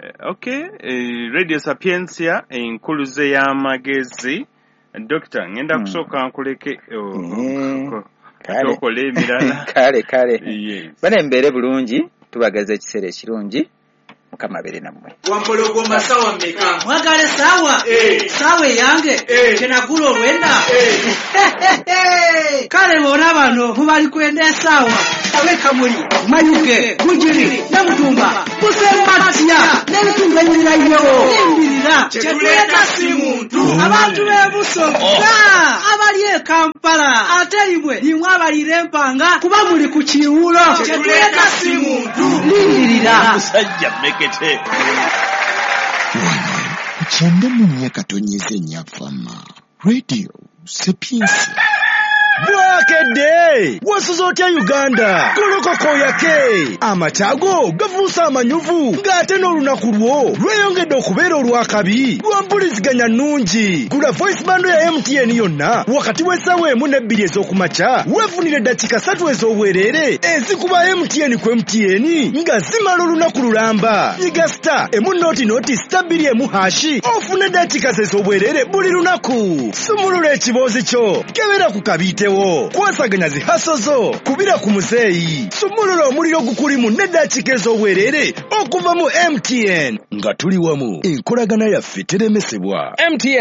Radio Sapiensia enkuluze y'amagezi. Dr. ngenda kusooka nkuleke okola emirala. Kale. Bana embeere bulungi tubagaza ekiseera ekirungi mukama abeere nammwe. Wampologoma sawa mmeka? Mwagale sawa? Sawa eyange? Kyenagula olwenda? Kale boona bano mubali kwenda esawa abeka muli Mayuge, Bujiri, Namutumba, Busembatya, n'ebitundu ebirirayo. Yimbirira kyetuleeta si muntu. Abantu b'ebusoga abali e Kampala ate ibwe nimwe abalira empanga kuba muli ku kiwulo. Kyetuleeta si muntu. Yimbirira musajja mmekete. Kyenda mu myaka tonyeze nnyavama. Radio Sapiensia. Bwakedde wasuza otya Uganda golokoka oyake amatago gafuusa amanyuvu ng'ate n'olunaku lwo lweyongedde okubeera olwakabi lwa mpuliziganya nnungi. Gula voice bando ya MTN yonna wakati w'essaawa 1 ne 2 ez'okumakya weefunire eddakiika 3 ez'obwereere ezikuba MTN ku MTN nga zimala olunaku lulamba. Nyiga star emu star 2 ofune eddakiika ez'obwereere buli lunaku. Sumulula ekiboozi kyo kebera ku kabiitewo kwasaganya zihaso zo kubira ku muzeeyi. Sumulula omuliro gukulimu n'eddakiika ez'obwereere okuva mu MTN nga tuli wamu enkolagana yaffe teremesebwa.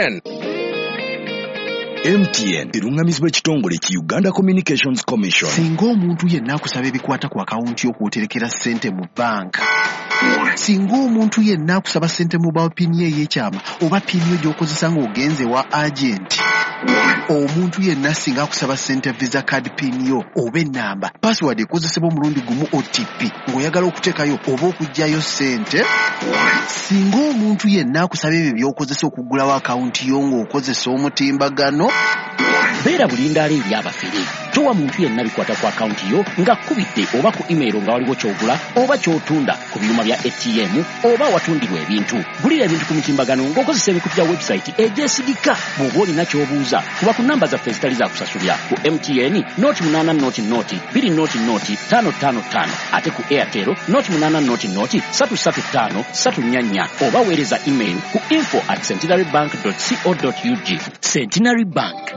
MTN erungamizibwa ekitongole ki Uganda Communications Commission. Singa omuntu yenna akusaba ebikwata ku akawunti yo kwoterekera ssente mu banka, singa omuntu yenna akusaba ssente mu pini ey'ekyama oba pini yo gy'okozesa ng'ogenze wa agenti, omuntu yenna singa akusaba ssente visa card pini yo oba ennamba password ekozesebwa omulundi gumu OTP ng'oyagala okuteekayo oba okuggyayo ssente, singa omuntu yenna akusaba ebyo by'okozesa okugulawo akawunti yo ng'okozesa omutimbagano, beera bulindaala eri abafere. Towa muntu yenna bikwata ku akawunti yo nga kubidde oba ku email nga waliwo kyogula oba kyotunda ku byuma bya ATM oba watundirwa ebintu. Gulira ebintu ku mutimbagano ng'okozesa ebikutu bya website egyesigika. Bw'oba olina ky'obuuza kuba ku namba zaffe ezitali za kusasulya ku MTN 0800-555 ate ku Airtel 0800-335-344 oba weereza email ku info@centenarybank.co.ug. Centenary Bank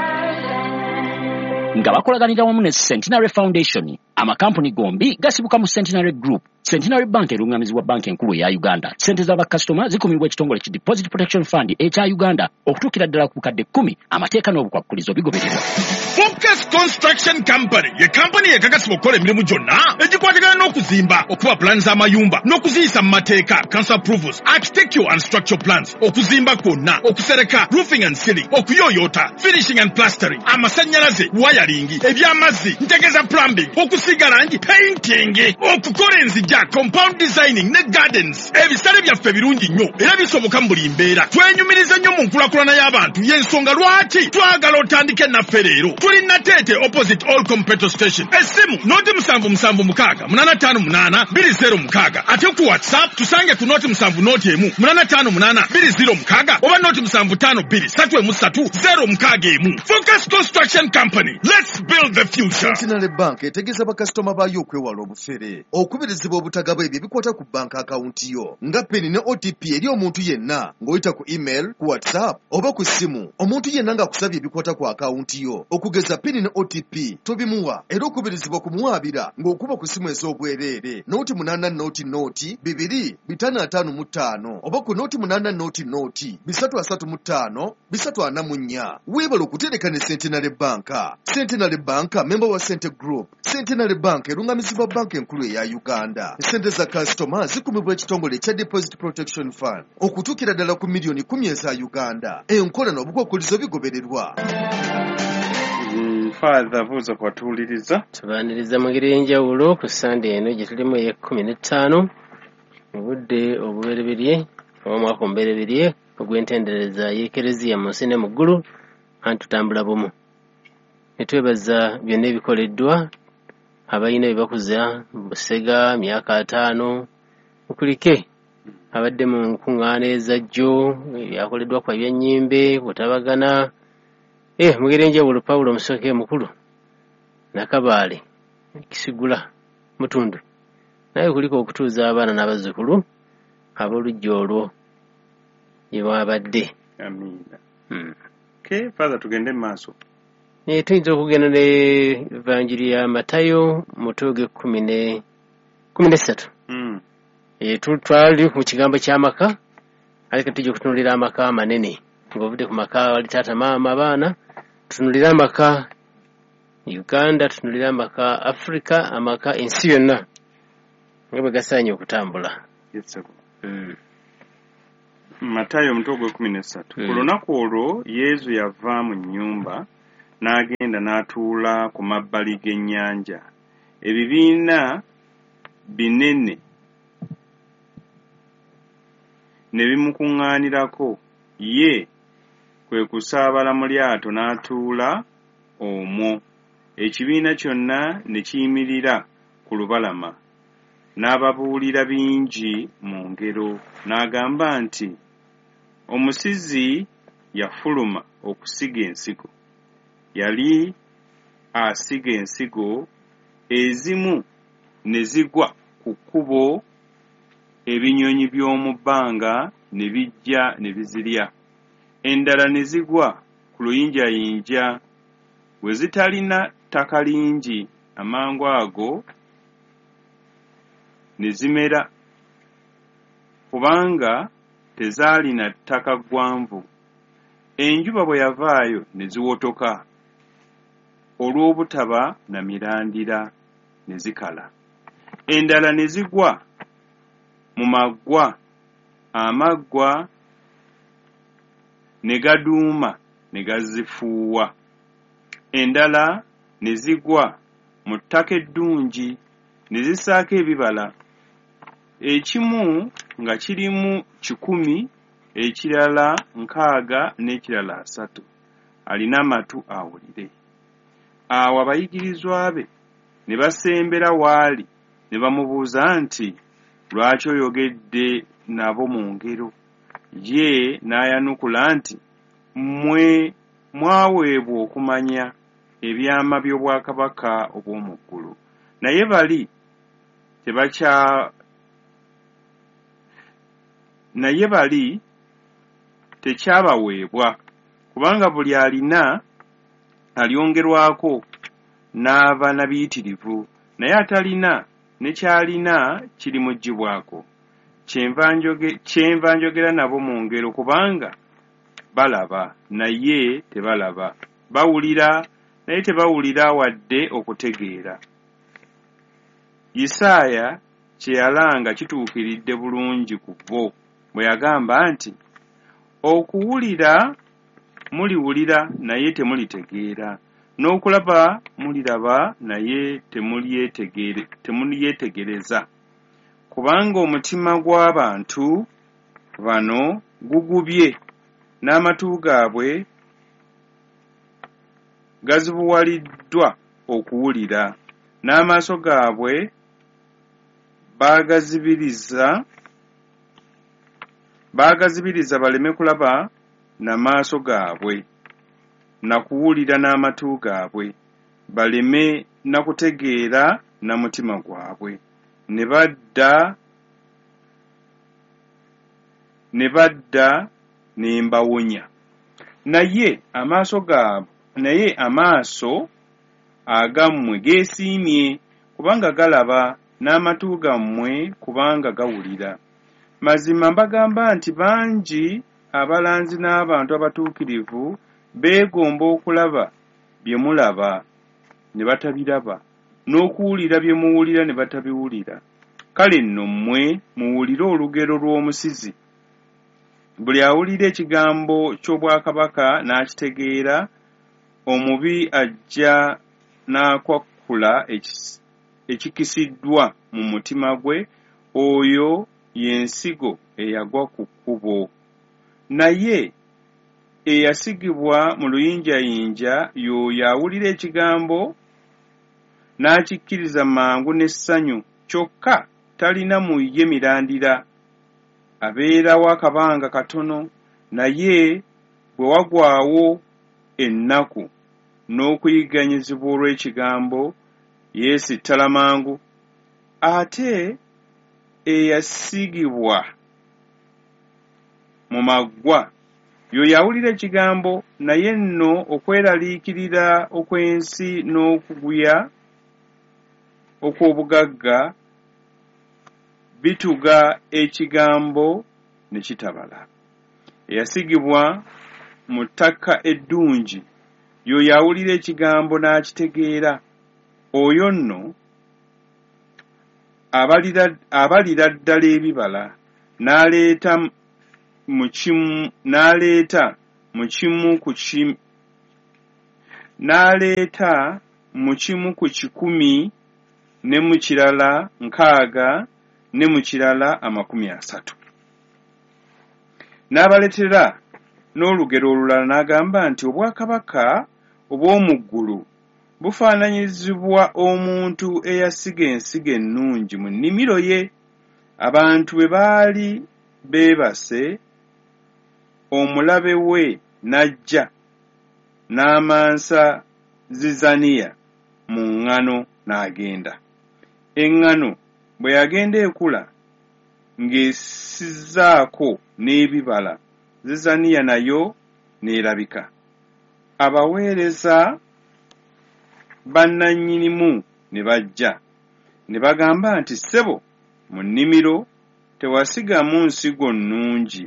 nga bakolaganira wamu ne Centenary Foundation, amakampuni gombi gasibuka mu Centenary Group. Centenary Bank erungamizibwa banki enkulu ya Uganda. Sente z'abakasitoma zikumibwa ekitongole ki Deposit Protection Fund ekya Uganda okutuukira ddala ku bukadde 10. Amateeka n'obukwakkulizo bigobererwa. Focus Construction Company ye kampani ekakasibwa okukola emirimu gyonna egikwatagana n'okuzimba, okuba plans z'amayumba n'okuziyisa mu mateeka, council approvals, architectural and structural plans, okuzimba kwonna, okusereka, roofing and ceiling, okuyooyoota, finishing and plastering, amasannyalaze, wiring, ebyamazzi, ntegeza plumbing, okusiga langi, painting, okukola enzijja, compound designing ne gardens. Ebisale byaffe birungi nnyo era bisoboka mu buli mbeera. Twenyumiriza nnyo mu nkulakulana y'abantu y'ensonga lwaki twagala otandike naffe leero. Tuli Natete opposite All Competitor Station. Esimu noti 776-858-206 ate ku WhatsApp tusange ku noti 781-858-206 oba noti 752-313-061. Focus Construction Company. Let's build the future. Centenary Bank etegeeza bakasitoma baayo okwewala obufere okubirizibwa obutagaba ebyo bikwata ku banka akawunti yo nga peni ne OTP eri omuntu yenna ng'oyita ku email, ku WhatsApp oba ku ssimu. Omuntu yenna ng'akusabye ebikwata ku akawunti yo okugeza pini ne OTP tobimuwa era okubirizibwa kumuwaabira ng'okuba ku ssimu ez'obwereere noti 8 oba ku noti 8 335 weebala okutereka ne Centenary Bank. Centenary Bank member wa Cente Group. Centenary Bank erungamizibwa banka enkulu eya Uganda. Sente za kasitoma zikumibwa ekitongole kya Deposit Protection Fund okutuukira ddala ku miliyoni 10 eza Uganda. Enkola n'obukwakkulizo bigobererwa. Father buuza kwatuuliriza. Tubaaniriza mu ngeri y'enjawulo ku Sunday eno gye tulimu ye 15 mu budde obubereberye omwaka omubereberye ogw'entendereza y'Ekereziya mu nsi ne mu ggulu antutambula bumu. Ne twebaza byonna ebikoleddwa abalina bye bakuza Busega myaka 5 mukulike abadde mu nkuŋŋaana ezajjo yakoleddwa kwa byennyimbe butabagana mugere enjawulo Pawulo Musoke mukulu Nakabaale Kisigula Mutundu naye kuliko okutuuza abaana n'abazzukulu ab'olujja olwo gye babadde. Amiina. Okay, Father tugende maaso. Tuyinza okugenda ne Evanjiri ya Matayo mutuuge 13. Twali ku kigambo ky'amaka ariko tujja kutunulira amaka amanene ng'ovudde ku maka wali taata maama abaana tutunulira amaka Uganda, tutunulira amaka Africa, amaka ensi yonna nga bwe gasaanye okutambula. Matayo mutuuge 13. Ku lunaku olwo Yesu yava mu nnyumba n'agenda n'atuula ku mabbali g'ennyanja. Ebibiina binene ne bimukuŋŋaanirako, ye kwe kusaabala mu lyato n'atuula omwo. Ekibiina kyonna ne kiyimirira ku lubalama n'ababuulira bingi mu ngero, n'agamba nti omusizi yafuluma okusiga ensigo. Yali asiga ensigo, ezimu ne zigwa ku kkubo, ebinyonyi by'omu bbanga ne bijja ne bizirya. Endala ne zigwa ku luyinjayinja, bwe zitalina ttaka lingi, amangu ago ne zimera, kubanga tezaalina ttaka ggwanvu. Enjuba bwe yavaayo ne ziwotoka, olw'obutaba na mirandira ne zikala. Endala ne zigwa mu maggwa, amaggwa ne gaduuma ne gazifuuwa. Endala ne zigwa mu ttaka eddungi ne zisaako ebibala, ekimu nga kirimu 100, ekirala 60 n'ekirala 3. Alina amatu awulire. Awo abayigirizwa be ne basembera waali ne bamubuuza nti, lwaki oyogedde nabo mu ngero? Ye n'ayanukula nti, mmwe mwaweebwa okumanya ebyama by'obwakabaka obw'omu ggulu, naye bali tekyabaweebwa, kubanga buli alina alyongerwako n'aba nabiyitirivu, naye atalina ne kyalina kirimuggyibwako. Kyenva njogera nabo mu ngero, kubanga balaba naye tebalaba, bawulira naye tebawulira wadde okutegeera. Isaaya kye yalanga kituukiridde bulungi ku bo bwe yagamba nti, okuwulira muliwulira naye temulitegeera, n'okulaba muliraba naye temulyetegereza, kubanga omutima gw'abantu bano gugubye, n'amatu gaabwe gazibuwaliddwa okuwulira, n'amaaso gaabwe baagazibiriza baleme kulaba n'amaaso gaabwe, na kuwulira n'amatu gaabwe, baleme na kutegeera na mutima gwabwe, ne badda ne mbawonya. Naye amaaso agammwe geesiimye, kubanga galaba, n'amatu gammwe kubanga gawulira. Mazima mbagamba nti bangi abalanzi n'abantu abatuukirivu beegomba okulaba bye mulaba ne batabiraba, n'okuwulira bye muwulira ne batabiwulira. Kale nno mmwe muwulire olugero lw'omusizi. Buli awulira ekigambo ky'obwakabaka n'akitegeera, omubi ajja n'akwakkula ekikisiddwa mu mutima gwe, oyo y'ensigo eyagwa ku kkubo. Naye eyasigibwa mu luyinjayinja y'oyo awulira ekigambo n'akikkiriza mangu n'essanyu, kyokka talina mu ye mirandira. Abeerawo akabanga katono, naye bwe wagwawo ennaku n'okuyigganyizibwa olw'ekigambo, yeesittala mangu. Ate eyasigibwa mu maggwa y'oyo awulira ekigambo, naye nno okweraliikirira okw'ensi n'okuguya okw'obugagga bituga ekigambo ne kitabala. Eyasigibwa mu ttaka eddungi y'oyo awulira ekigambo n'akitegeera, oyo nno abalira ddala ebibala, n'aleeta mu kimu ku 10, ne mu kirala 60, ne mu kirala 30. N'abaletera n'olugero olulala n'agamba nti, obwakabaka obw'omu ggulu bufaananyizibwa omuntu eyasiga ensigo ennungi mu nnimiro ye. Abantu bwe baali beebase, omulabe we n'ajja n'amansa zizaniya mu ŋŋano n'agenda. Eŋŋano bwe yagenda ekula ng'esizzaako n'ebibala, zizaniya nayo n'erabika. Abaweereza bannannyinimu ne bajja ne bagamba nti, ssebo, mu nnimiro tewasigamu nsigo nnungi,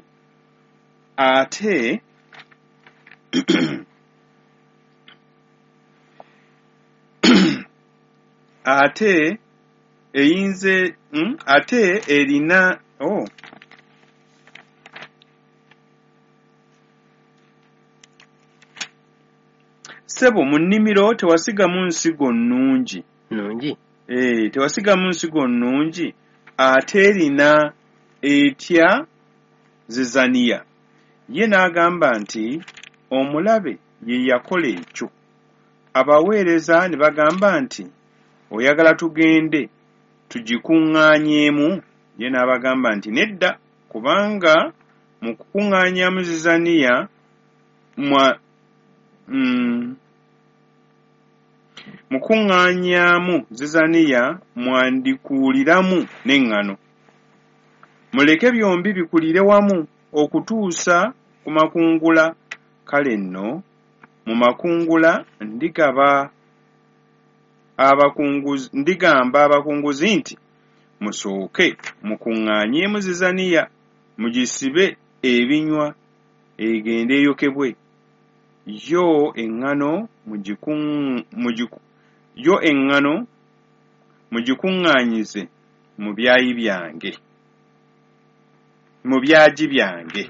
ate erina ssebo, mu nnimiro tewasigamu nsigo nnungi, tewasigamu nsigo nnungi, ate erina etya zizaniya. Ye n'agamba nti omulabe ye yakola ekyo. Abaweereza ne bagamba nti, oyagala tugende tugikuŋŋaanyeemu? Ye n'abagamba nti nedda, kubanga mu kukuŋŋaanyaamu zizaniya mwandikuuliramu n'eŋŋano. Muleke byombi bikulire wamu okutuusa ku makungula. Kale nno mu makungula ndigamba abakunguzi nti, musooke mukuŋŋaanyeemu zizaniya, mugisibe ebinywa, egende eyokebwe. Yo eŋŋano mugikuŋŋaanyize mu byagi byange.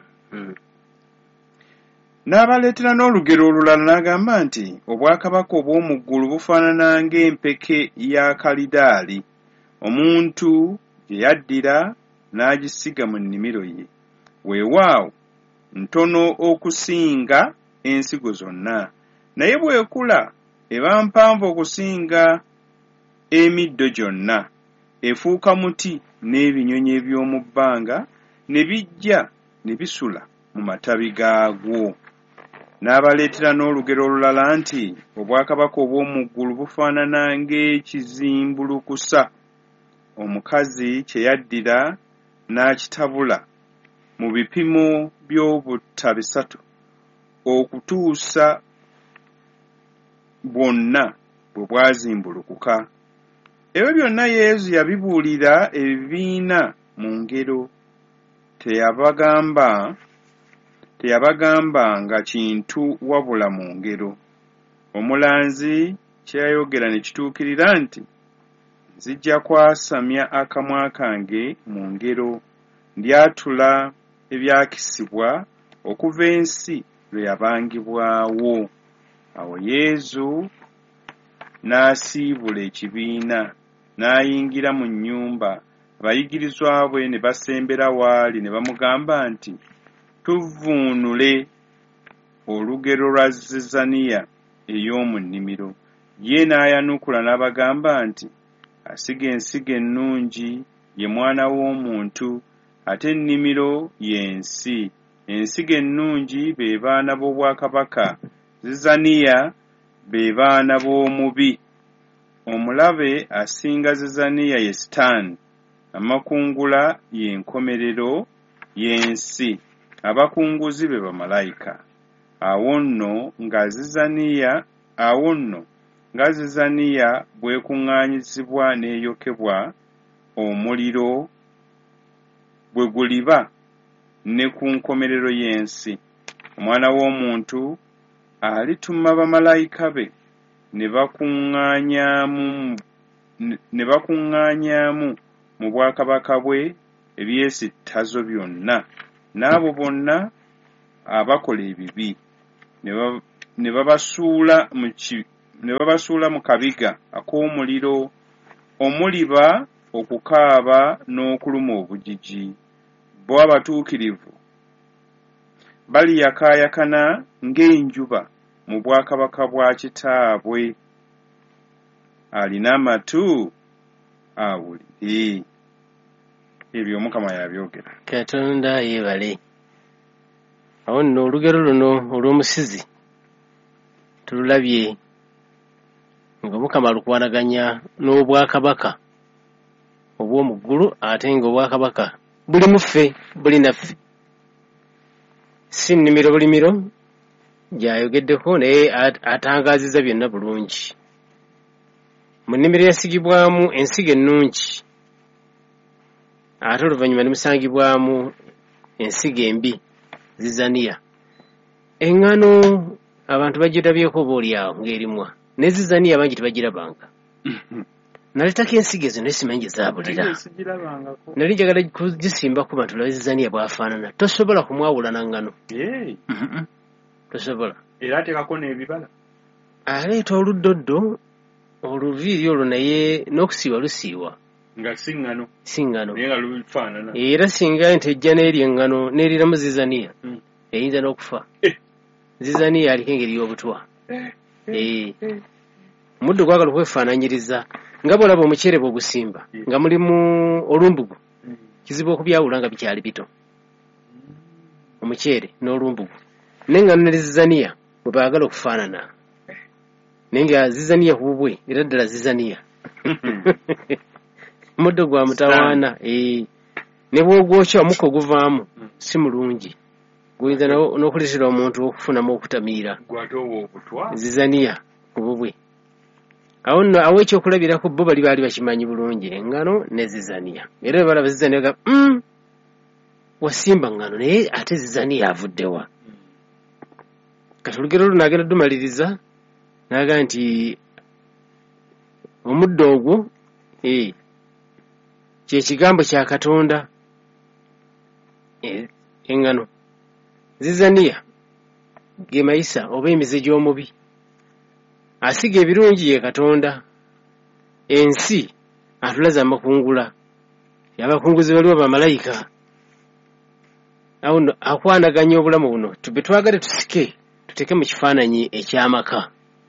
N'abaleetera n'olugero olulala n'agamba nti, obwakabaka obw'omu ggulu bufaanana ng'empeke ya kalidaali, omuntu gye yaddira n'agisiga mu nnimiro ye. Weewaawo ntono okusinga ensigo zonna, naye bw'ekula eba mpanvu okusinga emiddo gyonna, efuuka muti, n'ebinyonyi eby'omu bbanga ne bijja ne bisula mu matabi gaagwo. N'abaleetera n'olugero olulala nti, obwakabaka obw'omu ggulu bufaanana ng'ekizimbulukusa, omukazi kye yaddira n'akitabula mu bipimo by'obutta 3 okutuusa bwonna bwe bwazimbulukuka. Ebyo byonna Yesu yabibuulira ebibiina mu ngero, teyabagambanga kintu wabula mu ngero. Omulanzi kye yayogera ne kituukirira nti, nzija kwasamya akamwa kange mu ngero, ndyatula ebyakisibwa okuva ensi lwe yabangibwawo. Awo Yesu n'asiibula ekibiina, n'ayingira mu nnyumba. Abayigirizwa bwe ne basembera waali ne bamugamba nti, tuvuunule olugero lwa zizaniya ey'omu nnimiro. Ye n'ayanukula n'abagamba nti, asiga ensigo ennungi ye Mwana w'Omuntu, ate ennimiro y'ensi. Ensigo ennungi be baana b'obwakabaka, zizaniya be baana b'omubi. Omulabe asinga zizaniya ye Sitaani, amakungula y'enkomerero y'ensi, abakunguzi be bamalayika. Awo nno nga zizaniya bwekuŋŋaanyizibwa n'eyokebwa omuliro bwe guliba ne ku nkomerero y'ensi, Omwana w'Omuntu alituma bamalayika be ne bakuŋŋaanyaamu mu bwakabaka bwe ebyesittazo byonna, n'abo bonna abakola ebibi, ne babasuula mu kabiga ak'omuliro omuliba okukaaba n'okuluma obujiji. Bo abatuukirivu baliyakaayakana ng'enjuba mu bwakabaka bwa kitaabwe alina amatu awulire. Ebyo Mukama yabyogera. Katonda yeebale. Awo nno olugero luno olw'omusizi tululabye nga Mukama alukwanaganya n'obwakabaka obw'omu ggulu, ate nga obwakabaka buli muffe buli naffe. Si nnimiro bulimiro gy'ayogeddeko naye atangaazizza byonna bulungi. Mu nnimiro yasigibwamu ensigo ennungi, ate oluvannyuma ne musangibwamu ensigo embi zizaniya. Eŋŋano abantu bagirabyeko oboolyawo ng'erimwa, ne zizaniya abangi tebagirabanga. Naleetako ensigo ezo naye simanyi gye zaabulira. Nali njagala kugisimbako bantu labe zizaniya bw'afaanana. Tosobola kumwawula na ŋŋano. Tosobola. Era ateekako n'ebibala. Aleeta oluddoddo oluviiri olwo naye n'okusiiwa lusiiwa. Nga si ŋŋano. Si ŋŋano. Naye nga lufaanana. Era singa ente ejja n'erya eŋŋano n'eriramu zizaniya, eyinza n'okufa. Zizaniya aliko engeri y'obutwa. Omuddo gwagala okwefaananyiriza. Nga bw'olaba omuceere bw'ogusimba nga mulimu olumbugu, kizibu okubyawula nga bikyali bito. Omuceere n'olumbugu. N'eŋŋano ne zizaniya bwe baagala okufaanana. Naye nga zizaniya ku bubwe era ddala zizaniya. Muddo gwa mutawaana. Ne bw'ogwokya omukka oguvaamu si mulungi. Guyinza n'okuleetera omuntu okufunamu okutamiira. Zizaniya ku bubwe. Awo nno awo ekyokulabirako bo baali bakimanyi bulungi eŋŋano ne zizaniya. Era bwe balaba zizaniya ga wasimba ŋŋano naye ate zizaniya avuddewa. Kati olugero luno agenda dumaliriza n'aga nti omuddo ogwo kye kigambo kya Katonda. Eŋŋano zizaniya ge mayisa oba emize gy'omubi. Asiga ebirungi ye Katonda. Ensi atulaza amakungula. Abakunguzi baliwo bamalayika. Awo nno akwanaganya obulamu buno tube twagale tusike tuteeke mu kifaananyi eky'amaka.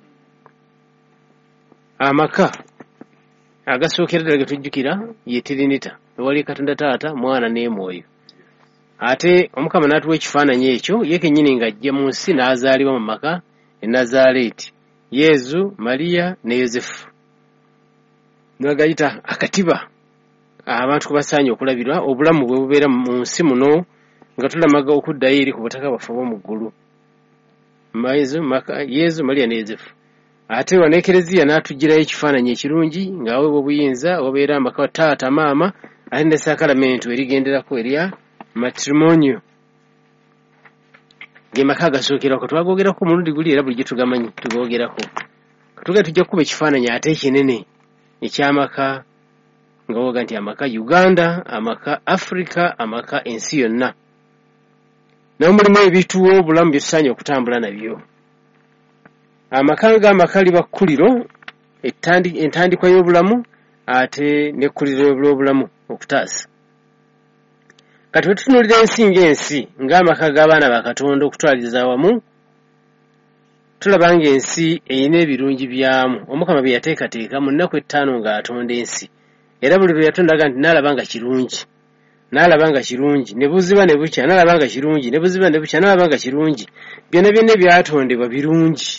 Amaka agasookera ddala ge tujjukira ye Tirinita, ewali Katonda Taata, Mwana ne Mwoyo. Ate Omukama n'atuwa ekifaananyi ekyo ye kennyini ng'ajja mu nsi n'azaalibwa mu maka e Nazaaleeti. Yezu, Mariya ne Yozefu. N'agayita akatiba abantu kubasaanye okulabirwa obulamu bwe bubeera mu nsi muno nga tulamaga okuddayo eri ku butaka bwaffe obw'omu ggulu. Yezu, Mariya ne Yozefu. Ate wa n'Ekereziya n'atugirayo ekifaananyi ekirungi ng'aweebwa obuyinza obeera amaka taata maama ate ne sakalamento erigenderako erya matrimonio. Ge maka agasookerako twagogerako omulundi guli era bulijjo tugamanyi tugogerako. Katuga tujja kuba ekifaananyi ate ekinene eky'amaka nga woga nti amaka Uganda, amaka Africa, amaka ensi yonna. Nawo mulimu ebituwa obulamu bye tusaanye okutambula nabyo. Amaka ng'amaka liba kkuliro entandikwa y'obulamu ate n'ekkuliro ly'obulamu okutaasa. Kati bwe tutunuulira ensi ng'ensi ng'amaka g'abaana ba Katonda okutwaliriza awamu, tulaba ng'ensi erina ebirungi byamu Omukama bye yateekateeka mu nnaku 5 ng'atonda ensi. Era buli lwe yatondaga nti n'alaba nga kirungi, n'alaba nga kirungi, ne buziba ne bukya, n'alaba nga kirungi, ne buziba ne bukya, n'alaba nga kirungi. Byonna byonna byatondebwa birungi.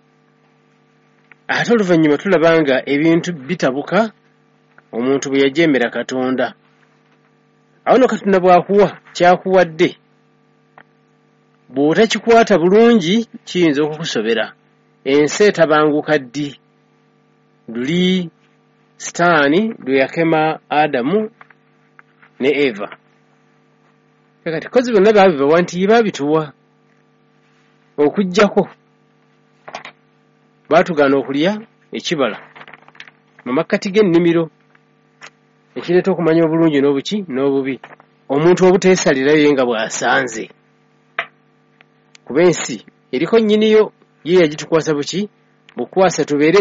Ate oluvannyuma tulaba nga ebintu bitabuka omuntu bwe yajeemera Katonda. Awo nno Katonda bw'akuwa kyakuwadde, bw'otakikwata bulungi kiyinza okukusobera. Ensi etabanguka ddi luli Sitaani lwe yakema Adamu ne Eva. Kati kozi bonna baabibawa nti baabituwa okuggyako baatugaana okulya ekibala mu makkati g'ennimiro ekireeta okumanya obulungi n'obuki n'obubi. Omuntu obuteesalirayo ye nga bw'asanze. Kuba ensi eriko nnyiniyo ye yagitukwasa buki bukwasa tubeere